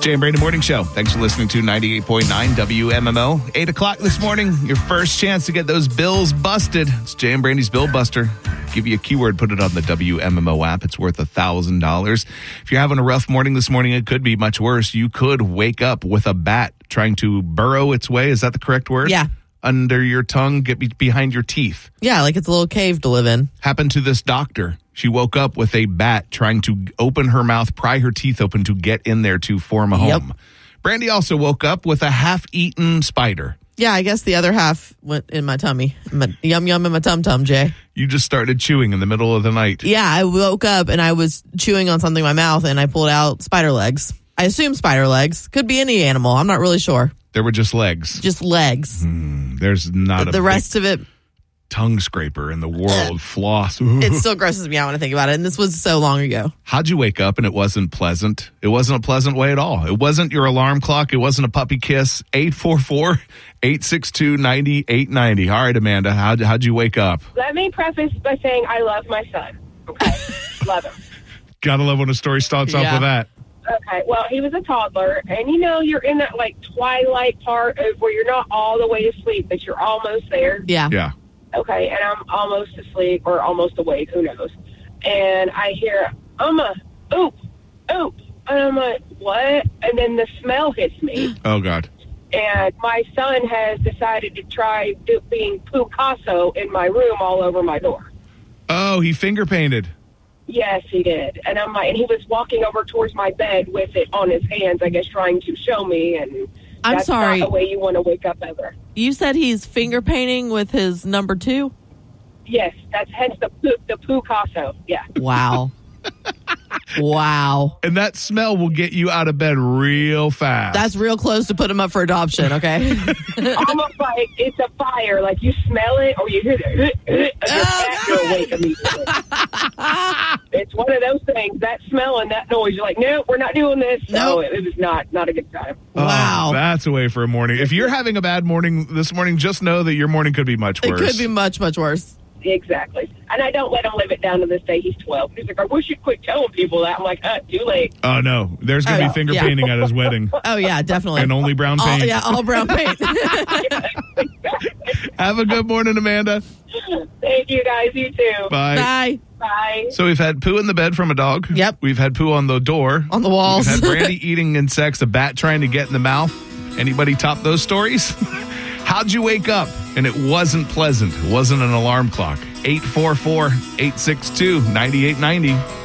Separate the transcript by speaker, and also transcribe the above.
Speaker 1: Jay and Brandon Morning Show. Thanks for listening to 98.9 WMMO. 8 o'clock this morning, your first chance to get those bills busted. It's Jay and Brandy's Bill Buster. Give you a keyword, put it on the WMMO app. It's worth $1,000. If you're having a rough morning this morning, it could be much worse. You could wake up with a bat trying to burrow its way. Is that the correct word?
Speaker 2: Yeah.
Speaker 1: Under your tongue, get behind your teeth.
Speaker 2: Yeah, like it's a little cave to live in.
Speaker 1: Happened to this doctor. She woke up with a bat trying to open her mouth, pry her teeth open to get in there to form a home.
Speaker 2: Yep.
Speaker 1: Brandy also woke up with a half-eaten spider.
Speaker 2: Yeah, I guess the other half went in my tummy. Yum in my tum-tum, Jay.
Speaker 1: You just started chewing in the middle of the night.
Speaker 2: Yeah, I woke up and I was chewing on something in my mouth and I pulled out spider legs. I assume spider legs. Could be any animal. I'm not really sure.
Speaker 1: There were just legs.
Speaker 2: Just legs.
Speaker 1: There's not
Speaker 2: the rest of it.
Speaker 1: Tongue scraper in the world. Floss.
Speaker 2: It still grosses me out when I think about it. And this was so long ago.
Speaker 1: How'd you wake up and it wasn't pleasant? It wasn't a pleasant way at all. It wasn't your alarm clock. It wasn't a puppy kiss. 844-862-9890. All right, Amanda, how'd you wake up?
Speaker 3: Let me preface by saying I love my son. Okay. Love him.
Speaker 1: Gotta love when a story starts off with that.
Speaker 3: Okay, well, he was a toddler, and you're in that, twilight part of where you're not all the way asleep, but you're almost there.
Speaker 2: Yeah.
Speaker 1: Yeah.
Speaker 3: Okay, and I'm almost asleep or almost awake, who knows. And I hear, oop. And I'm like, what? And then the smell hits me.
Speaker 1: Oh, God.
Speaker 3: And my son has decided to try being Picasso in my room all over my door.
Speaker 1: Oh, he finger painted.
Speaker 3: Yes, he did. And I'm like, and he was walking over towards my bed with it on his hands, I guess, trying to show me. And
Speaker 2: I'm
Speaker 3: that's
Speaker 2: sorry.
Speaker 3: not the way you want to wake up ever.
Speaker 2: You said he's finger painting with his number 2?
Speaker 3: Yes, that's hence the Picasso. Yeah.
Speaker 2: Wow. Wow.
Speaker 1: And that smell will get you out of bed real fast.
Speaker 2: That's real close to put him up for adoption, okay?
Speaker 3: Almost like it's a fire. Like you smell it or you hear it. And your cat will wake immediately. It's one of those things. That smell and that noise. You're like, no, we're not doing this. No, it was not a good time.
Speaker 2: Wow.
Speaker 1: That's a way for a morning. If you're having a bad morning this morning, just know that your morning could be much worse.
Speaker 2: It could be much, much worse.
Speaker 3: Exactly. And I don't let him live it down to this day. He's 12. He's like, I wish you'd quit telling people that. I'm like, too late.
Speaker 1: Oh, no. There's going to be finger painting at his wedding.
Speaker 2: Oh, yeah, definitely.
Speaker 1: And only brown paint.
Speaker 2: All brown paint.
Speaker 1: Have a good morning, Amanda.
Speaker 3: Thank you, guys. You too.
Speaker 1: Bye.
Speaker 2: Bye.
Speaker 3: Bye.
Speaker 1: So we've had poo in the bed from a dog.
Speaker 2: Yep.
Speaker 1: We've had poo on the door.
Speaker 2: On the walls.
Speaker 1: We've had Brandy eating insects, a bat trying to get in the mouth. Anybody top those stories? How'd you wake up? And it wasn't pleasant. It wasn't an alarm clock. 844-862-9890.